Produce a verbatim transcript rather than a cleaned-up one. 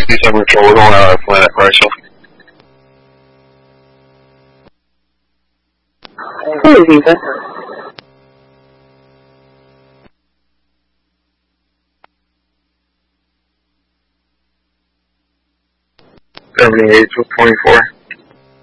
sixty-seven control, we're going out of planet Rachel. Who is Eva? seventy-eight to twenty-four.